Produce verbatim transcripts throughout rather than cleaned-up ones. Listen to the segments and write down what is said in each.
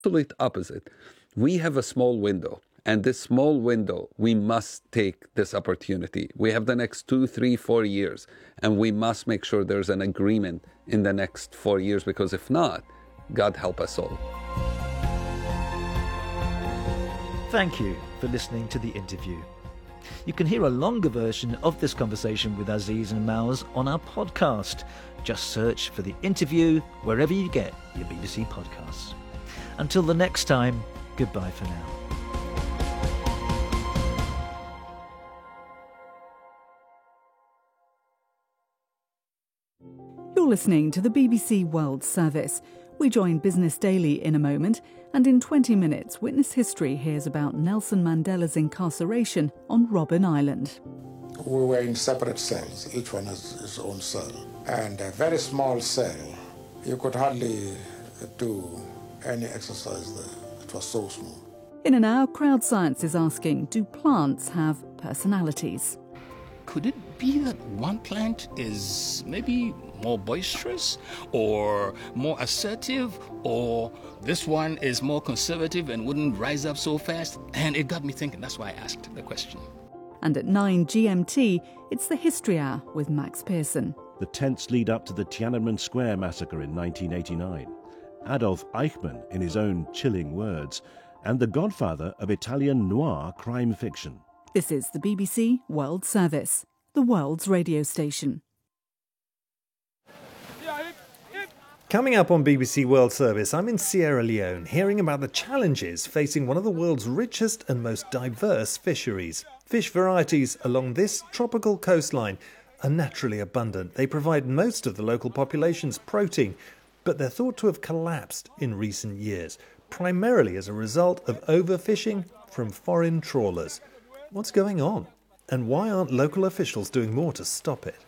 Absolute opposite. We have a small window, and this small window, we must take this opportunity. We have the next two, three, four years, and we must make sure there's an agreement in the next four years, because if not, God help us all. Thank you for listening to the interview. You can hear a longer version of this conversation with Aziz and Maoz on our podcast. Just search for the interview wherever you get your B B C podcasts. Until the next time, goodbye for now. You're listening to the B B C World Service. We join Business Daily in a moment, and in twenty minutes, Witness History hears about Nelson Mandela's incarceration on Robben Island. We were in separate cells, each one has his own cell. And a very small cell, you could hardly do any exercise there. It was so small. In an hour, Crowd Science is asking, do plants have personalities? Could it be that one plant is maybe more boisterous or more assertive, or this one is more conservative and wouldn't rise up so fast? And it got me thinking. That's why I asked the question. And at nine G M T, it's the History Hour with Max Pearson. The tense lead up to the Tiananmen Square massacre in nineteen eighty-nine. Adolf Eichmann, in his own chilling words, and the godfather of Italian noir crime fiction. This is the B B C World Service, the world's radio station. Coming up on B B C World Service, I'm in Sierra Leone, hearing about the challenges facing one of the world's richest and most diverse fisheries. Fish varieties along this tropical coastline are naturally abundant. They provide most of the local population's protein, but they're thought to have collapsed in recent years, primarily as a result of overfishing from foreign trawlers. What's going on? And why aren't local officials doing more to stop it?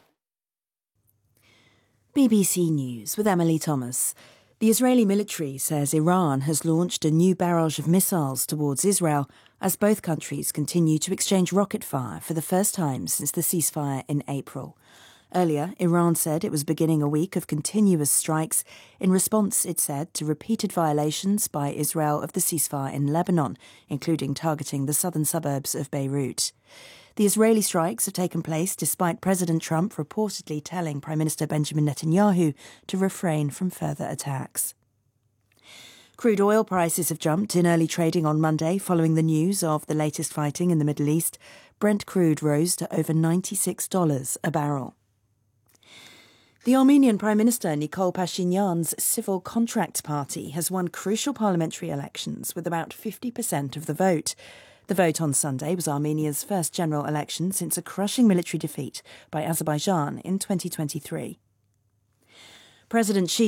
B B C News with Emily Thomas. The Israeli military says Iran has launched a new barrage of missiles towards Israel as both countries continue to exchange rocket fire for the first time since the ceasefire in April. Earlier, Iran said it was beginning a week of continuous strikes in response, it said, to repeated violations by Israel of the ceasefire in Lebanon, including targeting the southern suburbs of Beirut. The Israeli strikes have taken place despite President Trump reportedly telling Prime Minister Benjamin Netanyahu to refrain from further attacks. Crude oil prices have jumped in early trading on Monday following the news of the latest fighting in the Middle East. Brent crude rose to over ninety-six dollars a barrel. The Armenian Prime Minister Nikol Pashinyan's Civil Contracts Party has won crucial parliamentary elections with about fifty percent of the vote. The vote on Sunday was Armenia's first general election since a crushing military defeat by Azerbaijan in twenty twenty-three. President Xi